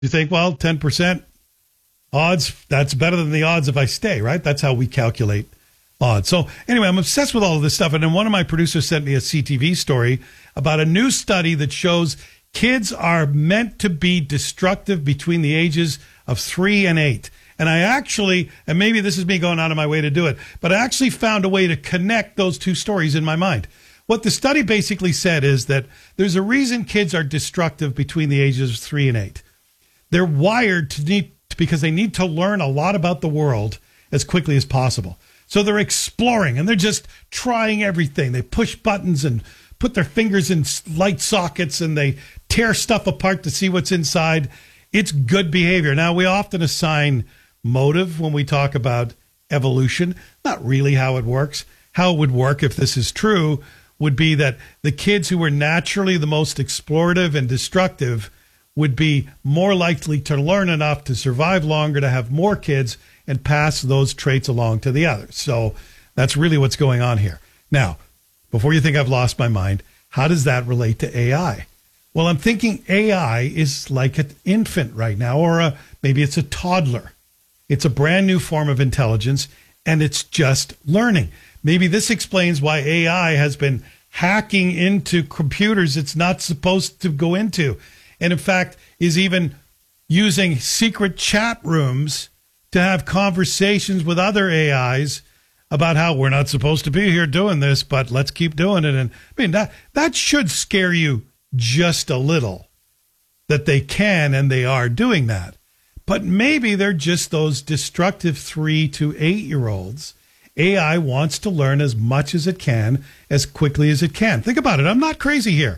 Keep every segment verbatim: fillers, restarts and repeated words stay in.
You think, well, ten percent odds, that's better than the odds if I stay, right? That's how we calculate odds. So anyway, I'm obsessed with all of this stuff. And then one of my producers sent me a C T V story about a new study that shows kids are meant to be destructive between the ages of three and eight. And I actually, and maybe this is me going out of my way to do it, but I actually found a way to connect those two stories in my mind. What the study basically said is that there's a reason kids are destructive between the ages of three and eight. They're wired to need, because they need to learn a lot about the world as quickly as possible. So they're exploring and they're just trying everything. They push buttons and put their fingers in light sockets and they tear stuff apart to see what's inside. It's good behavior. Now, we often assign motive when we talk about evolution. Not really how it works. How it would work, if this is true, would be that the kids who were naturally the most explorative and destructive would be more likely to learn enough to survive longer, to have more kids, and pass those traits along to the others. So that's really what's going on here. Now, before you think I've lost my mind, how does that relate to A I? Well, I'm thinking A I is like an infant right now, or a, maybe it's a toddler. It's a brand new form of intelligence, and it's just learning. Maybe this explains why A I has been hacking into computers it's not supposed to go into. And in fact, is even using secret chat rooms to have conversations with other A Is about how we're not supposed to be here doing this, but let's keep doing it. And I mean, that, that should scare you just a little, that they can and they are doing that. But maybe they're just those destructive three to eight-year-olds. A I wants to learn as much as it can, as quickly as it can. Think about it. I'm not crazy here.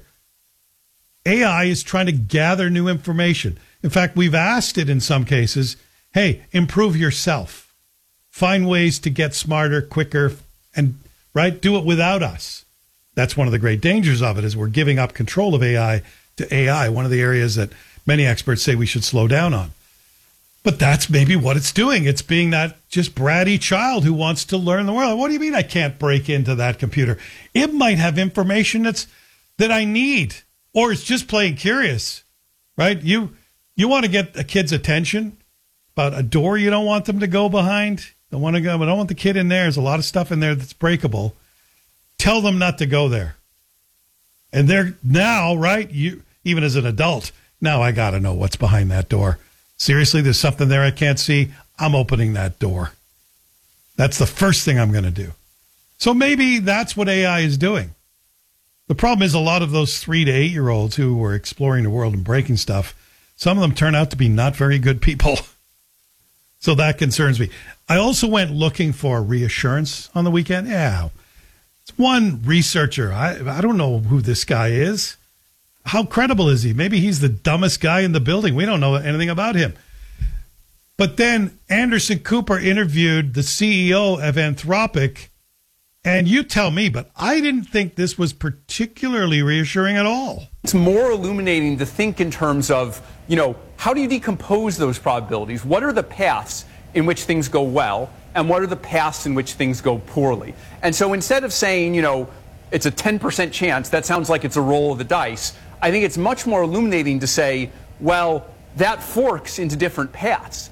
A I is trying to gather new information. In fact, we've asked it in some cases, hey, improve yourself. Find ways to get smarter, quicker, and right, do it without us. That's one of the great dangers of it, is we're giving up control of A I to A I, one of the areas that many experts say we should slow down on. But that's maybe what it's doing. It's being that just bratty child who wants to learn the world. What do you mean I can't break into that computer? It might have information that's that I need, or it's just playing curious, right? You you want to get a kid's attention about a door you don't want them to go behind. Don't want to go. I don't want the kid in there. There's a lot of stuff in there that's breakable. Tell them not to go there. And they're now, right? You even as an adult, now I got to know what's behind that door. Seriously, there's something there I can't see. I'm opening that door. That's the first thing I'm going to do. So maybe that's what A I is doing. The problem is a lot of those three to eight-year-olds who were exploring the world and breaking stuff, some of them turn out to be not very good people. So that concerns me. I also went looking for reassurance on the weekend. Yeah, it's one researcher. I, I don't know who this guy is. How credible is he? Maybe he's the dumbest guy in the building. We don't know anything about him. But then Anderson Cooper interviewed the C E O of Anthropic, and you tell me, but I didn't think this was particularly reassuring at all. It's more illuminating to think in terms of, you know, how do you decompose those probabilities? What are the paths in which things go well, and what are the paths in which things go poorly? And so instead of saying, you know, it's a ten percent chance, that sounds like it's a roll of the dice, I think it's much more illuminating to say, well, that forks into different paths.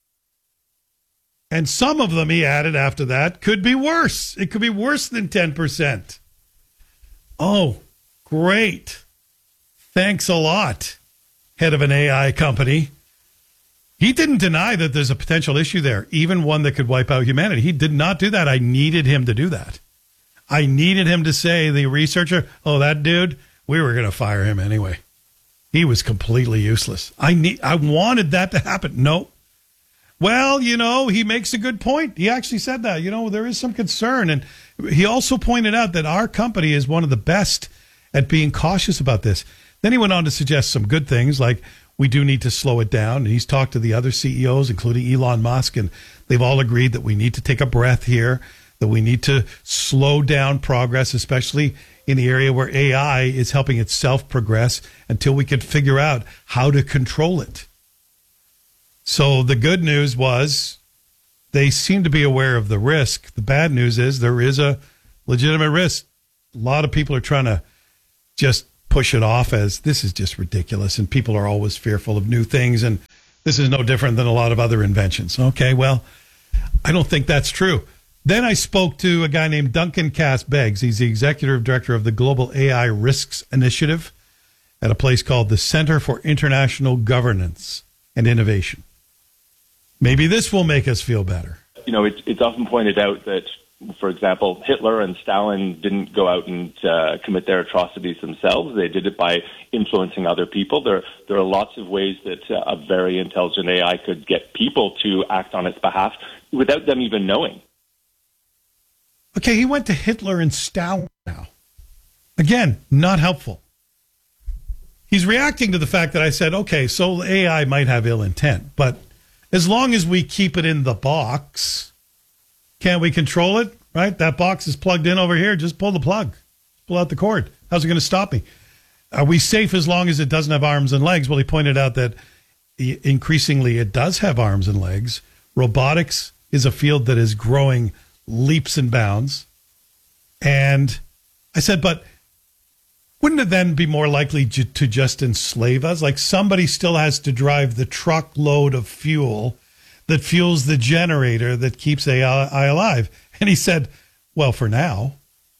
And some of them, he added after that, could be worse. It could be worse than ten percent. Oh, great. Thanks a lot, head of an A I company. He didn't deny that there's a potential issue there, even one that could wipe out humanity. He did not do that. I needed him to do that. I needed him to say, the researcher, oh, that dude, we were going to fire him anyway. He was completely useless. I need. I wanted that to happen. No. Well, you know, he makes a good point. He actually said that. You know, there is some concern. And he also pointed out that our company is one of the best at being cautious about this. Then he went on to suggest some good things, like we do need to slow it down. And he's talked to the other C E Os, including Elon Musk, and they've all agreed that we need to take a breath here, that we need to slow down progress, especially in the area where A I is helping itself progress, until we can figure out how to control it. So the good news was they seem to be aware of the risk. The bad news is there is a legitimate risk. A lot of people are trying to just push it off as this is just ridiculous and people are always fearful of new things and this is no different than a lot of other inventions. Okay, well, I don't think that's true. Then I spoke to a guy named Duncan Cass-Beggs. He's the executive director of the Global A I Risks Initiative at a place called the Center for International Governance and Innovation. Maybe this will make us feel better. You know, it's, it's often pointed out that, for example, Hitler and Stalin didn't go out and uh, commit their atrocities themselves. They did it by influencing other people. There, there are lots of ways that uh, a very intelligent A I could get people to act on its behalf without them even knowing. Okay, he went to Hitler and Stalin now. Again, not helpful. He's reacting to the fact that I said, okay, so A I might have ill intent, but as long as we keep it in the box, can't we control it? Right? That box is plugged in over here. Just pull the plug. Pull out the cord. How's it going to stop me? Are we safe as long as it doesn't have arms and legs? Well, he pointed out that increasingly it does have arms and legs. Robotics is a field that is growing leaps and bounds. And I said, but wouldn't it then be more likely to just enslave us? Like somebody still has to drive the truckload of fuel that fuels the generator that keeps A I alive. And he said, well, for now.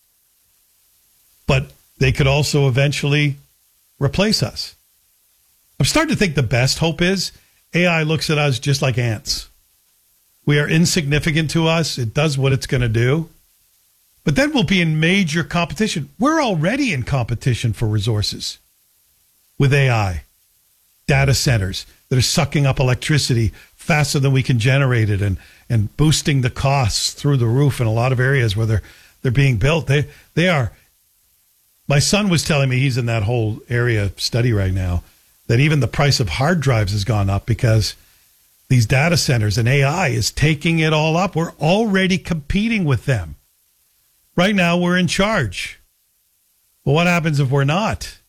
But they could also eventually replace us. I'm starting to think the best hope is A I looks at us just like ants. We are insignificant to us. It does what it's going to do. But then we'll be in major competition. We're already in competition for resources with A I. Data centers that are sucking up electricity faster than we can generate it and, and boosting the costs through the roof in a lot of areas where they're they're being built. They they are. My son was telling me, he's in that whole area study right now, that even the price of hard drives has gone up because these data centers and A I is taking it all up. We're already competing with them. Right now, we're in charge. Well, what happens if we're not?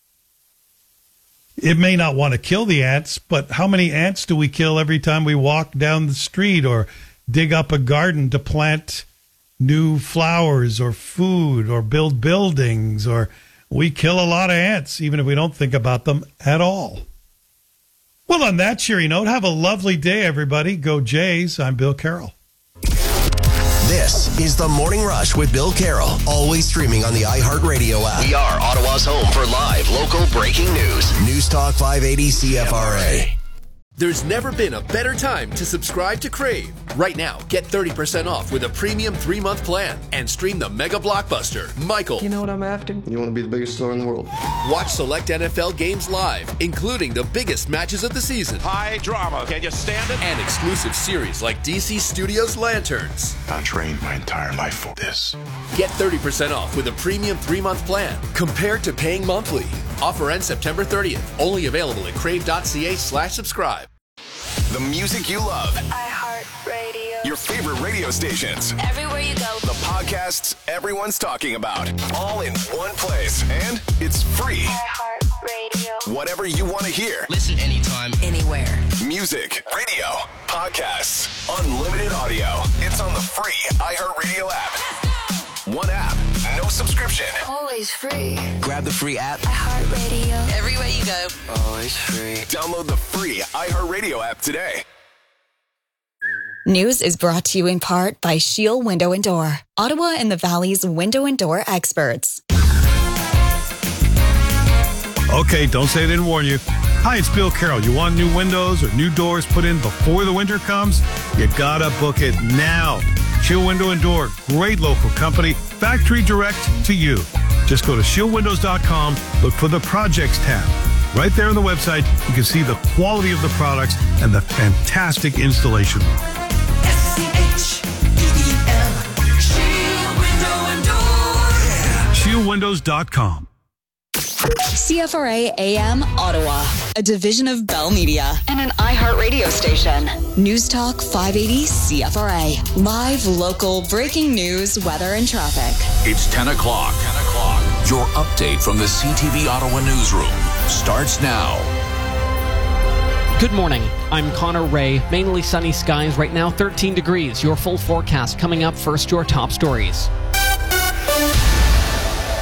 It may not want to kill the ants, but how many ants do we kill every time we walk down the street or dig up a garden to plant new flowers or food or build buildings? Or we kill a lot of ants, even if we don't think about them at all. Well, on that cheery note, have a lovely day, everybody. Go Jays. I'm Bill Carroll. This is The Morning Rush with Bill Carroll, always streaming on the iHeartRadio app. We are Ottawa's home for live local breaking news. News Talk five eighty C F R A. There's never been a better time to subscribe to Crave. Right now, get thirty percent off with a premium three-month plan and stream the mega blockbuster, Michael. You know what I'm after? You want to be the biggest star in the world. Watch select N F L games live, including the biggest matches of the season. High drama. Can you stand it? And exclusive series like D C Studios' Lanterns. I trained my entire life for this. Get thirty percent off with a premium three-month plan compared to paying monthly. Offer ends September thirtieth. Only available at crave.ca slash subscribe. The music you love. iHeartRadio. Your favorite radio stations. Everywhere you go. The podcasts everyone's talking about. All in one place. And it's free. iHeartRadio. Whatever you want to hear. Listen anytime. Anywhere. Music, radio, podcasts, unlimited audio. It's on the free iHeartRadio app. One app, no subscription. Always free. Grab the free app. iHeartRadio. Everywhere you go. Always free. Download the free iHeartRadio app today. News is brought to you in part by Shield Window and Door, Ottawa and the Valley's window and door experts. Okay, don't say I didn't warn you. Hi, it's Bill Carroll. You want new windows or new doors put in before the winter comes? You gotta book it now. Shield Window and Door, great local company, factory direct to you. Just go to shield windows dot com, look for the projects tab. Right there on the website, you can see the quality of the products and the fantastic installation. S C H E E L, Shield Window and Door. Yeah. shield windows dot com. C F R A A M Ottawa, a division of Bell Media and an iHeartRadio station. News Talk five eighty C F R A. Live, local, breaking news, weather, and traffic. It's ten o'clock. ten o'clock. Your update from the C T V Ottawa newsroom starts now. Good morning. I'm Connor Ray. Mainly sunny skies right now, thirteen degrees. Your full forecast coming up. First, your top stories.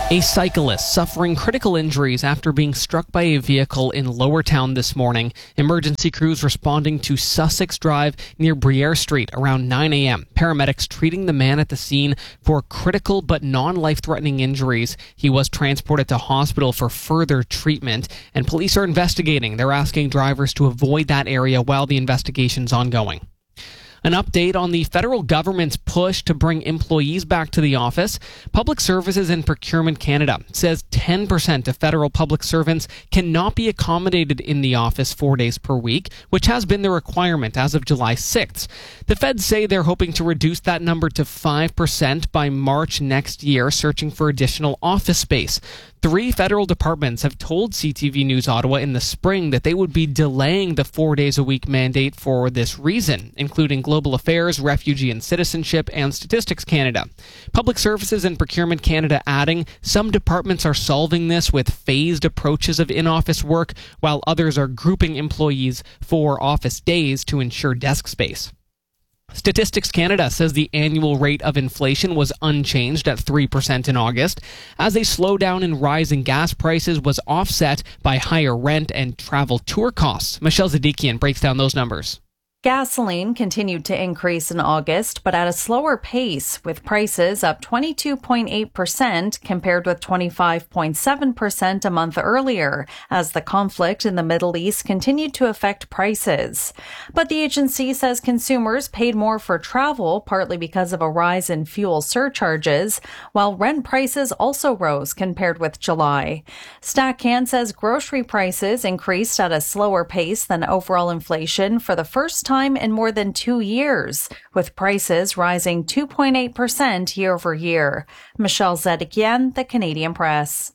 A cyclist suffering critical injuries after being struck by a vehicle in Lower Town this morning. Emergency crews responding to Sussex Drive near Briere Street around nine a.m. Paramedics treating the man at the scene for critical but non-life-threatening injuries. He was transported to hospital for further treatment, and police are investigating. They're asking drivers to avoid that area while the investigation's ongoing. An update on the federal government's push to bring employees back to the office. Public Services and Procurement Canada says ten percent of federal public servants cannot be accommodated in the office four days per week, which has been the requirement as of July sixth. The feds say they're hoping to reduce that number to five percent by March next year, searching for additional office space. Three federal departments have told C T V News Ottawa in the spring that they would be delaying the four days a week mandate for this reason, including Global Affairs, Refugee and Citizenship, and Statistics Canada. Public Services and Procurement Canada adding some departments are solving this with phased approaches of in-office work, while others are grouping employees for office days to ensure desk space. Statistics Canada says the annual rate of inflation was unchanged at three percent in August, as a slowdown in rising gas prices was offset by higher rent and travel tour costs. Michelle Zadikian breaks down those numbers. Gasoline continued to increase in August, but at a slower pace, with prices up twenty-two point eight percent compared with twenty-five point seven percent a month earlier, as the conflict in the Middle East continued to affect prices. But the agency says consumers paid more for travel, partly because of a rise in fuel surcharges, while rent prices also rose compared with July. StatCan says grocery prices increased at a slower pace than overall inflation for the first time in more than two years, with prices rising two point eight percent year over year. Michelle Zedikian, The Canadian Press.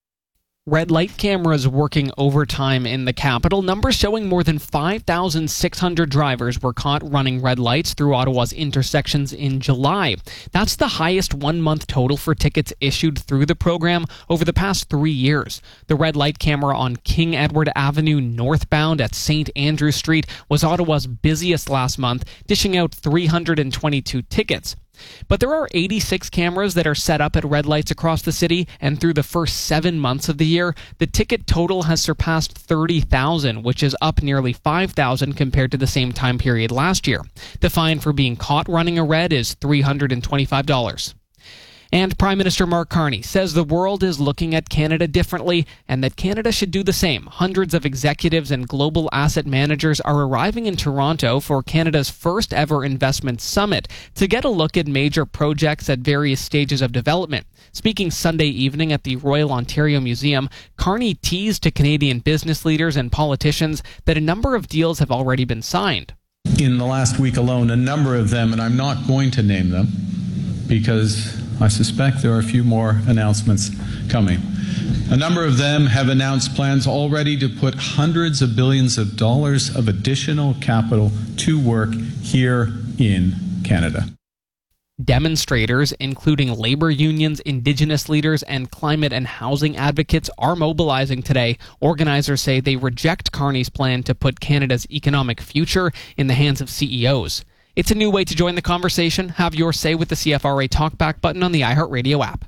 Red light cameras working overtime in the capital. Numbers showing more than five thousand six hundred drivers were caught running red lights through Ottawa's intersections in July. That's the highest one-month total for tickets issued through the program over the past three years. The red light camera on King Edward Avenue northbound at Saint Andrew Street was Ottawa's busiest last month, dishing out three hundred twenty-two tickets. But there are eighty-six cameras that are set up at red lights across the city, and through the first seven months of the year, the ticket total has surpassed thirty thousand, which is up nearly five thousand compared to the same time period last year. The fine for being caught running a red is three hundred twenty-five dollars. And Prime Minister Mark Carney says the world is looking at Canada differently and that Canada should do the same. Hundreds of executives and global asset managers are arriving in Toronto for Canada's first ever investment summit to get a look at major projects at various stages of development. Speaking Sunday evening at the Royal Ontario Museum, Carney teased to Canadian business leaders and politicians that a number of deals have already been signed. In the last week alone, a number of them, and I'm not going to name them because I suspect there are a few more announcements coming. A number of them have announced plans already to put hundreds of billions of dollars of additional capital to work here in Canada. Demonstrators, including labor unions, Indigenous leaders, and climate and housing advocates, are mobilizing today. Organizers say they reject Carney's plan to put Canada's economic future in the hands of C E Os. It's a new way to join the conversation. Have your say with the C F R A Talkback button on the iHeartRadio app.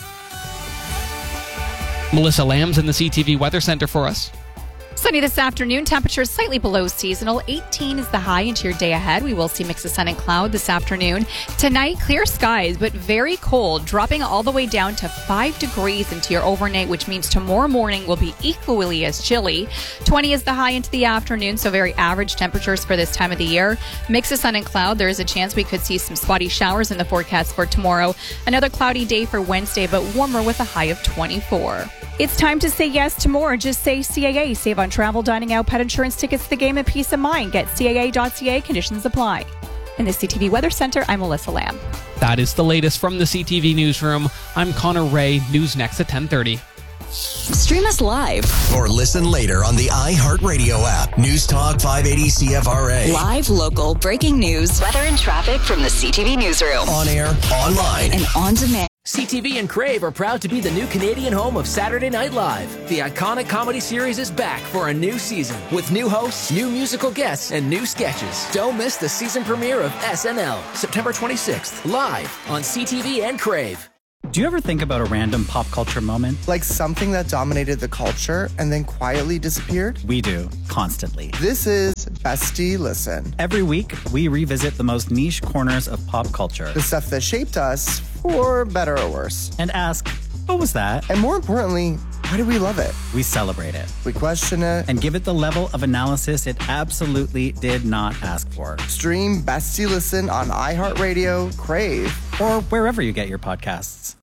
Melissa Lamb's in the C T V Weather Center for us. Sunny this afternoon. Temperatures slightly below seasonal. eighteen is the high into your day ahead. We will see mix of sun and cloud this afternoon. Tonight, clear skies, but very cold, dropping all the way down to five degrees into your overnight, which means tomorrow morning will be equally as chilly. twenty is the high into the afternoon, so very average temperatures for this time of the year. Mix of sun and cloud. There is a chance we could see some spotty showers in the forecast for tomorrow. Another cloudy day for Wednesday, but warmer with a high of twenty-four. It's time to say yes to more. Just say C A A. Save on travel, dining out, pet insurance, tickets to the game, and peace of mind. Get C A A dot C A. Conditions apply. In the C T V Weather Center, I'm Melissa Lamb. That is the latest from the C T V Newsroom. I'm Connor Ray. News next at ten thirty. Stream us live or listen later on the iHeartRadio app. News Talk five eighty C F R A. Live, local, breaking news, weather and traffic from the C T V Newsroom. On air, online, and on demand. C T V and Crave are proud to be the new Canadian home of Saturday Night Live. The iconic comedy series is back for a new season with new hosts, new musical guests, and new sketches. Don't miss the season premiere of S N L, September twenty-sixth, live on C T V and Crave. Do you ever think about a random pop culture moment? Like something that dominated the culture and then quietly disappeared? We do, constantly. This is Bestie Listen. Every week, we revisit the most niche corners of pop culture. The stuff that shaped us, for better or worse. And ask, what was that? And more importantly, why do we love it? We celebrate it. We question it. And give it the level of analysis it absolutely did not ask for. Stream Bestie Listen on iHeartRadio, Crave, or wherever you get your podcasts.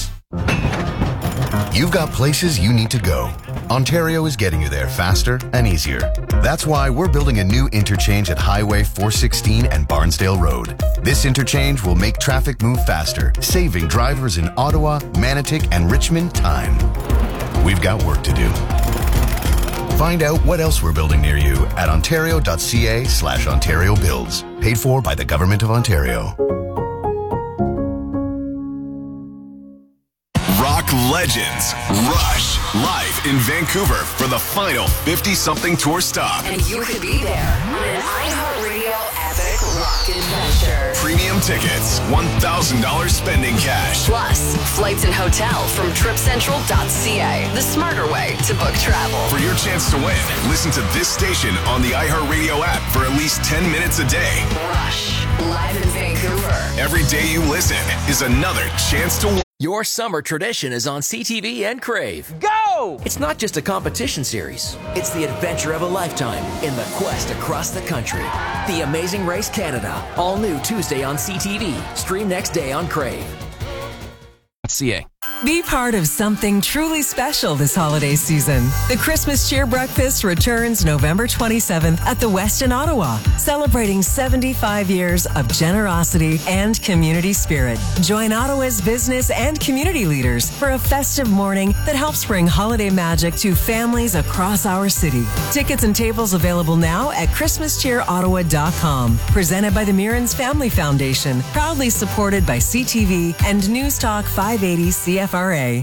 You've got places you need to go. Ontario is getting you there faster and easier. That's why we're building a new interchange at Highway four sixteen and Barnsdale Road. This interchange will make traffic move faster, saving drivers in Ottawa, Manotick, and Richmond time. We've got work to do. Find out what else we're building near you at ontario.ca slash Ontario Builds. Paid for by the Government of Ontario. Rock legends Rush live in Vancouver for the final fifty-something tour stop. And you could be there on an iHeartRadio epic rock adventure. Premium tickets, one thousand dollars spending cash. Plus, flights and hotel from trip central dot c a. The smarter way to book travel. For your chance to win, listen to this station on the iHeartRadio app for at least ten minutes a day. Rush, live in Vancouver. Every day you listen is another chance to win. Your summer tradition is on C T V and Crave. Go! It's not just a competition series. It's the adventure of a lifetime in the quest across the country. The Amazing Race Canada. All new Tuesday on C T V. Stream next day on Crave. C A. Be part of something truly special this holiday season. The Christmas Cheer Breakfast returns November twenty-seventh at the West in Ottawa, celebrating seventy-five years of generosity and community spirit. Join Ottawa's business and community leaders for a festive morning that helps bring holiday magic to families across our city. Tickets and tables available now at christmas cheer ottawa dot com. Presented by the Mirans Family Foundation, proudly supported by C T V and News Talk five eighty C F R A.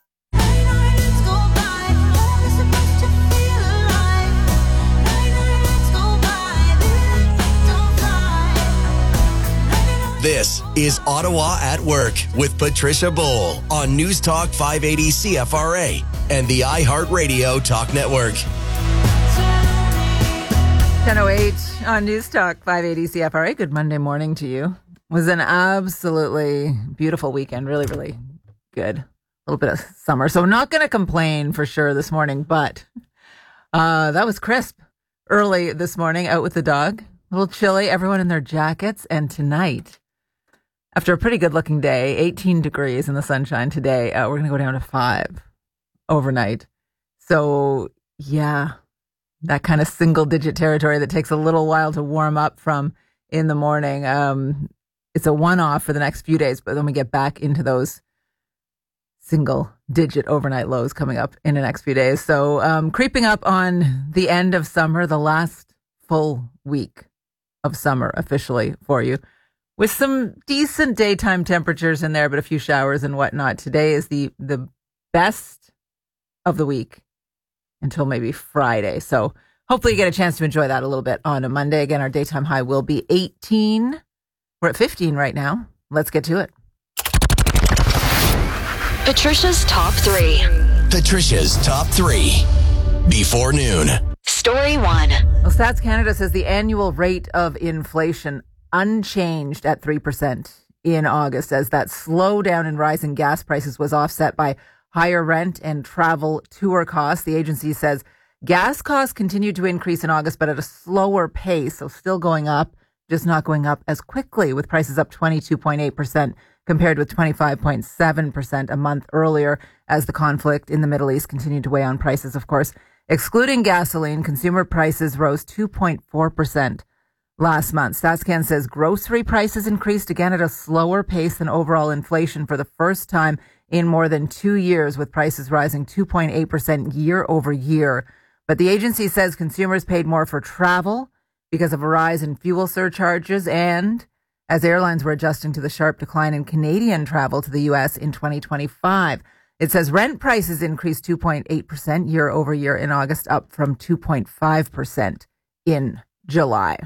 This is Ottawa at Work with Patricia Bowl on News Talk five eighty C F R A and the iHeartRadio Talk Network. ten oh eight on News Talk five eighty C F R A. Good Monday morning to you. It was an absolutely beautiful weekend. Really, really good. A little bit of summer. So not going to complain for sure this morning, but uh, that was crisp early this morning out with the dog. A little chilly, everyone in their jackets. And tonight, after a pretty good looking day, eighteen degrees in the sunshine today, uh, we're going to go down to five overnight. So yeah, that kind of single digit territory that takes a little while to warm up from in the morning. Um, it's a one-off for the next few days, but then we get back into those single digit overnight lows coming up in the next few days. So um, creeping up on the end of summer, the last full week of summer officially for you, with some decent daytime temperatures in there, but a few showers and whatnot. Today is the, the best of the week until maybe Friday. So hopefully you get a chance to enjoy that a little bit on a Monday. Again, our daytime high will be eighteen. We're at fifteen right now. Let's get to it. Patricia's Top three. Patricia's Top three. Before noon. Story one. Well, Stats Canada says the annual rate of inflation unchanged at three percent in August, as that slowdown in rising gas prices was offset by higher rent and travel tour costs. The agency says gas costs continued to increase in August, but at a slower pace, so still going up, just not going up as quickly, with prices up twenty-two point eight percent compared with twenty-five point seven percent a month earlier, as the conflict in the Middle East continued to weigh on prices, of course. Excluding gasoline, consumer prices rose two point four percent last month. StatsCan says grocery prices increased again at a slower pace than overall inflation for the first time in more than two years, with prices rising two point eight percent year over year. But the agency says consumers paid more for travel because of a rise in fuel surcharges and as airlines were adjusting to the sharp decline in Canadian travel to the U S in twenty twenty-five. It says rent prices increased two point eight percent year over year in August, up from two point five percent in July.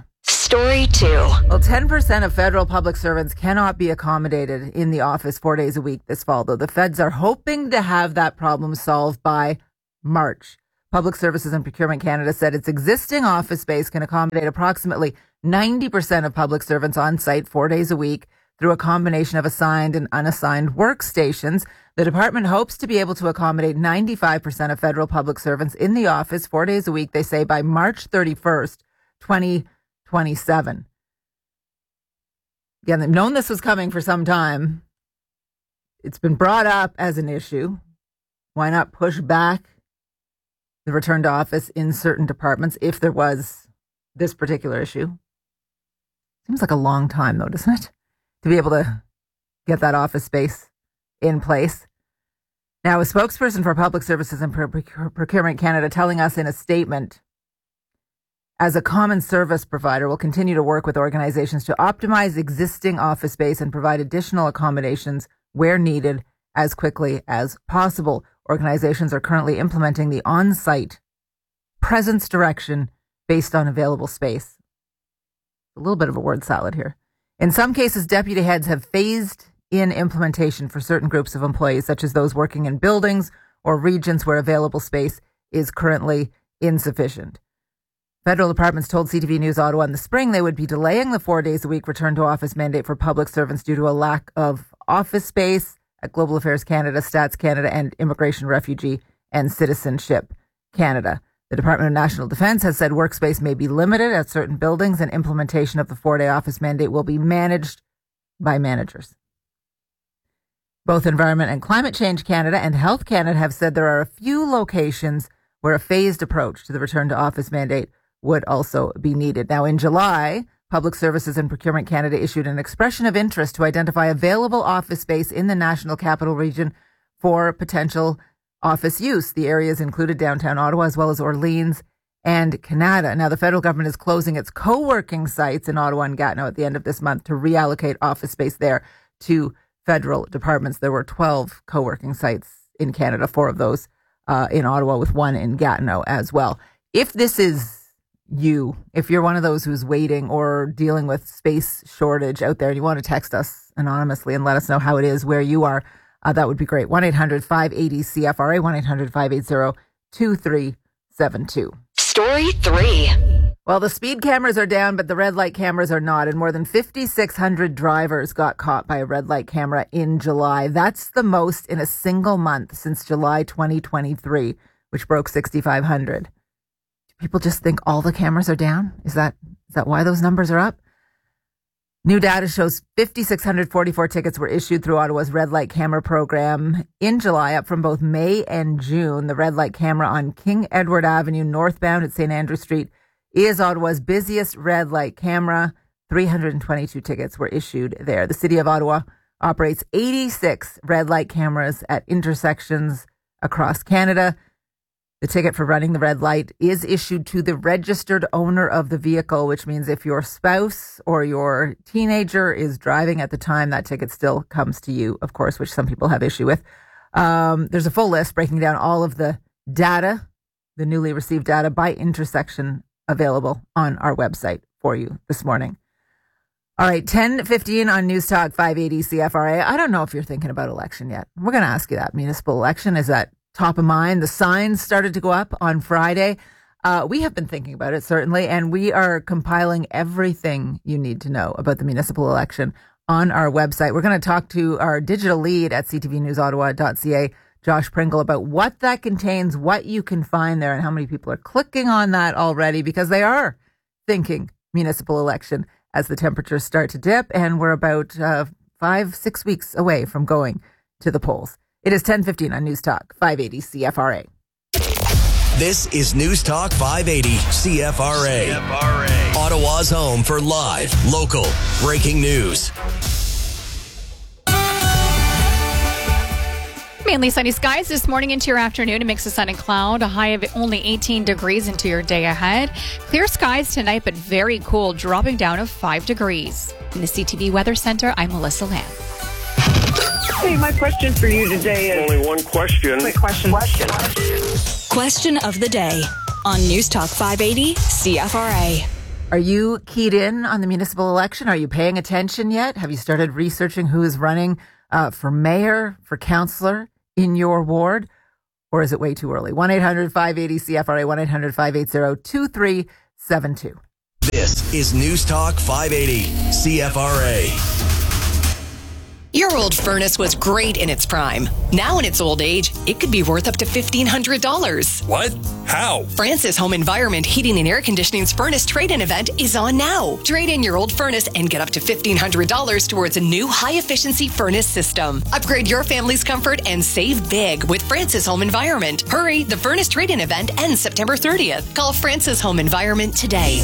Story two. Well, ten percent of federal public servants cannot be accommodated in the office four days a week this fall, though the feds are hoping to have that problem solved by March. Public Services and Procurement Canada said its existing office space can accommodate approximately ninety percent of public servants on site four days a week through a combination of assigned and unassigned workstations. The department hopes to be able to accommodate ninety-five percent of federal public servants in the office four days a week, they say, by March thirty-first, twenty twenty-seven. Again, they've known this was coming for some time. It's been brought up as an issue. Why not push back the return to office in certain departments if there was this particular issue? Seems like a long time, though, doesn't it? To be able to get that office space in place. Now, a spokesperson for Public Services and Procurement Canada telling us in a statement, as a common service provider, we'll continue to work with organizations to optimize existing office space and provide additional accommodations where needed as quickly as possible. Organizations are currently implementing the on-site presence direction based on available space. A little bit of a word salad here. In some cases, deputy heads have phased in implementation for certain groups of employees, such as those working in buildings or regions where available space is currently insufficient. Federal departments told C T V News Ottawa in the spring they would be delaying the four days a week return to office mandate for public servants due to a lack of office space at Global Affairs Canada, Stats Canada, and Immigration, Refugee, and Citizenship Canada. The Department of National Defence has said workspace may be limited at certain buildings and implementation of the four-day office mandate will be managed by managers. Both Environment and Climate Change Canada and Health Canada have said there are a few locations where a phased approach to the return to office mandate would also be needed. Now, in July, Public Services and Procurement Canada issued an expression of interest to identify available office space in the National Capital Region for potential office use. The areas included downtown Ottawa as well as Orleans and Canada. Now, the federal government is closing its co-working sites in Ottawa and Gatineau at the end of this month to reallocate office space there to federal departments. There were twelve co-working sites in Canada, four of those uh, in Ottawa with one in Gatineau as well. If this is you, if you're one of those who's waiting or dealing with space shortage out there and you want to text us anonymously and let us know how it is where you are, uh, that would be great. one eight hundred five eight zero C F R A, one eight hundred five eight zero two three seven two. Story three. Well, the speed cameras are down, but the red light cameras are not. And more than fifty-six hundred drivers got caught by a red light camera in July. That's the most in a single month since July twenty twenty-three, which broke sixty-five hundred. People just think all the cameras are down? Is that is that why those numbers are up? New data shows five thousand six hundred forty-four tickets were issued through Ottawa's red light camera program in July, up from both May and June. The red light camera on King Edward Avenue northbound at Saint Andrew Street is Ottawa's busiest red light camera. three hundred twenty-two tickets were issued there. The City of Ottawa operates eighty-six red light cameras at intersections across Canada. The ticket for running the red light is issued to the registered owner of the vehicle, which means if your spouse or your teenager is driving at the time, that ticket still comes to you, of course, which some people have issue with. Um, there's a full list breaking down all of the data, the newly received data by intersection, available on our website for you this morning. All right, ten fifteen on News Talk five eighty C F R A. I don't know if you're thinking about election yet. We're going to ask you that. Municipal election, is that top of mind? The signs started to go up on Friday. Uh, we have been thinking about it, certainly, and we are compiling everything you need to know about the municipal election on our website. We're going to talk to our digital lead at c t v news ottawa dot c a, Josh Pringle, about what that contains, what you can find there, and how many people are clicking on that already, because they are thinking municipal election as the temperatures start to dip, and we're about uh, five, six weeks away from going to the polls. It is ten fifteen on News Talk five eighty C F R A. This is News Talk five eighty C F R A. C F R A. Ottawa's home for live, local, breaking news. Mainly sunny skies this morning into your afternoon. A mix of sun and cloud. A high of only eighteen degrees into your day ahead. Clear skies tonight, but very cool, dropping down of five degrees. In the C T V Weather Center, I'm Melissa Lamb. Hey, my question for you today is... Only one question. Quick question. Question. Question of the day on News Talk five eighty C F R A. Are you keyed in on the municipal election? Are you paying attention yet? Have you started researching who is running uh, for mayor, for councillor in your ward? Or is it way too early? one eight hundred five eight zero C F R A, one eight hundred five eight zero two three seven two. This is News Talk five eighty C F R A. Your old furnace was great in its prime. Now in its old age, it could be worth up to fifteen hundred dollars. What? How? Francis Home Environment Heating and Air Conditioning's furnace trade-in event is on now. Trade in your old furnace and get up to fifteen hundred dollars towards a new high-efficiency furnace system. Upgrade your family's comfort and save big with Francis Home Environment. Hurry, the furnace trade-in event ends September thirtieth. Call Francis Home Environment today.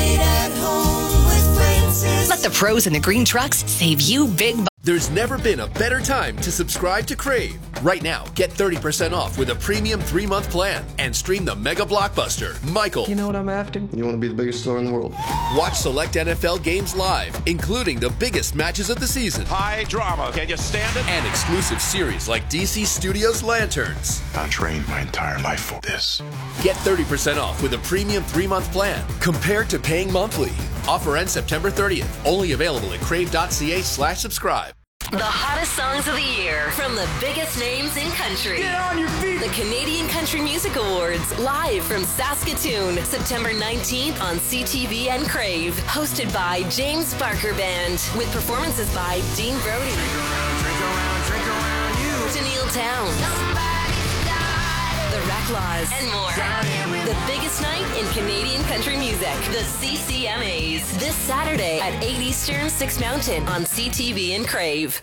Let the pros in the green trucks save you big bucks. There's never been a better time to subscribe to Crave. Right now, get thirty percent off with a premium three-month plan and stream the mega blockbuster, Michael. You know what I'm after? You want to be the biggest star in the world. Watch select N F L games live, including the biggest matches of the season. High drama. Can you stand it? And exclusive series like D C Studios' Lanterns. I trained my entire life for this. Get thirty percent off with a premium three-month plan compared to paying monthly. Offer ends September thirtieth. Only available at crave.ca slash subscribe. The hottest songs of the year from the biggest names in country. Get on your feet! The Canadian Country Music Awards, live from Saskatoon, September nineteenth on C T V and Crave. Hosted by James Barker Band, with performances by Dean Brody, Drink around, drink around, drink around you. Daniil Towns, The Reclaws, and more. The biggest night in Canadian country music, the C C M As. This Saturday at eight Eastern, six Mountain on C T V and Crave.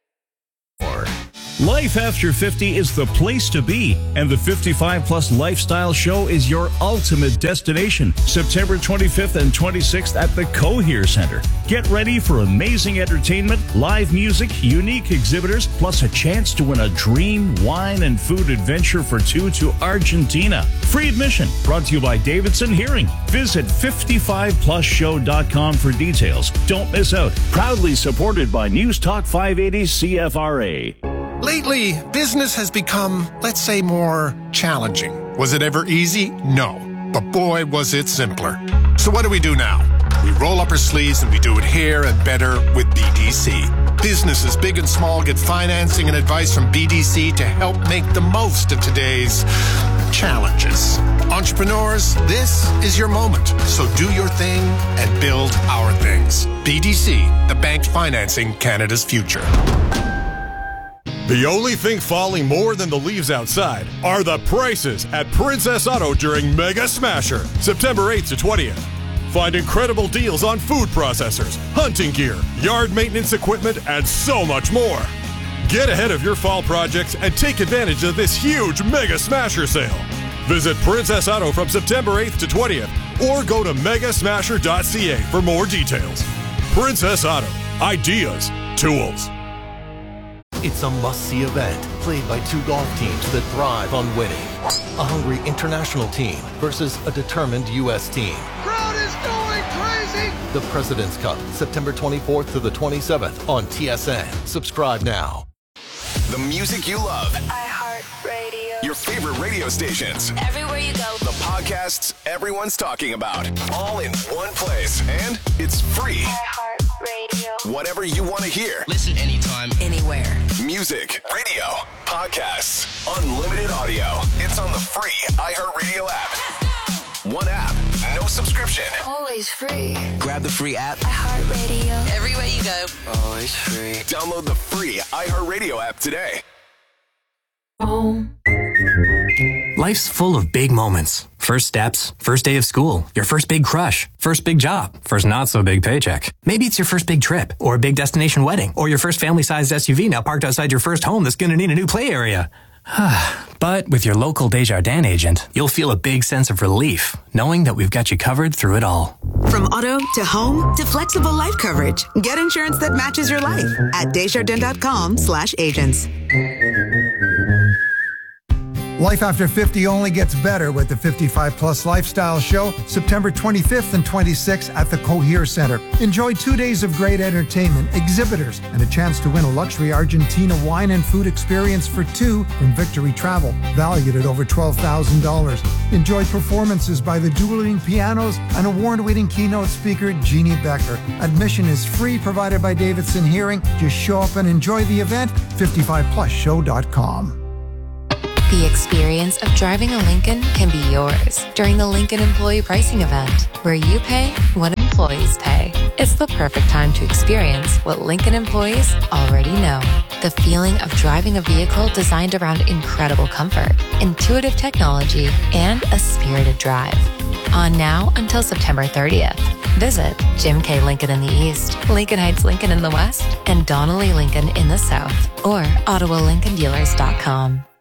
Life after fifty is the place to be, and the fifty-five plus Lifestyle Show is your ultimate destination. September twenty-fifth and twenty-sixth at the Cohere Center. Get ready for amazing entertainment, live music, unique exhibitors, plus a chance to win a dream wine and food adventure for two to Argentina. Free admission, brought to you by Davidson Hearing. Visit fifty-five plus show dot com for details. Don't miss out. Proudly supported by News Talk five eighty C F R A. Lately, business has become, let's say, more challenging. Was it ever easy? No. But boy, was it simpler. So what do we do now? We roll up our sleeves and we do it here and better with B D C. Businesses big and small get financing and advice from B D C to help make the most of today's challenges. Entrepreneurs, this is your moment. So do your thing and build our things. B D C, the bank financing Canada's future. The only thing falling more than the leaves outside are the prices at Princess Auto during Mega Smasher, September eighth to twentieth. Find incredible deals on food processors, hunting gear, yard maintenance equipment, and so much more. Get ahead of your fall projects and take advantage of this huge Mega Smasher sale. Visit Princess Auto from September eighth to twentieth or go to mega smasher dot c a for more details. Princess Auto. Ideas. Tools. It's a must-see event played by two golf teams that thrive on winning. A hungry international team versus a determined U S team. Crowd is going crazy! The President's Cup, September twenty-fourth to the twenty-seventh on T S N. Subscribe now. The music you love. iHeartRadio. Your favorite radio stations. Everywhere you go. The podcasts everyone's talking about. All in one place. And it's free. iHeartRadio. Whatever you want to hear. Listen anytime, anywhere. Music, radio, podcasts, unlimited audio. It's on the free iHeartRadio app. One app, no subscription. Always free. Grab the free app. iHeartRadio. Everywhere you go. Always free. Download the free iHeartRadio app today. Life's full of big moments. First steps, first day of school, your first big crush, first big job, first not so big paycheck. Maybe it's your first big trip, or a big destination wedding, or your first family-sized S U V now parked outside your first home that's going to need a new play area. But with your local Desjardins agent, you'll feel a big sense of relief, knowing that we've got you covered through it all. From auto to home to flexible life coverage, get insurance that matches your life at desjardins dot com slash agents. Life after fifty only gets better with the fifty-five plus Lifestyle Show, September twenty-fifth and twenty-sixth at the Cohere Center. Enjoy two days of great entertainment, exhibitors, and a chance to win a luxury Argentina wine and food experience for two from Victory Travel, valued at over twelve thousand dollars. Enjoy performances by the dueling pianos and award-winning keynote speaker Jeannie Becker. Admission is free, provided by Davidson Hearing. Just show up and enjoy the event. fifty-five plus show dot com. The experience of driving a Lincoln can be yours during the Lincoln Employee Pricing Event, where you pay what employees pay. It's the perfect time to experience what Lincoln employees already know. The feeling of driving a vehicle designed around incredible comfort, intuitive technology, and a spirited drive. On now until September thirtieth. Visit Jim K. Lincoln in the East, Lincoln Heights Lincoln in the West, and Donnelly Lincoln in the South, or Ottawa Lincoln Dealers dot com.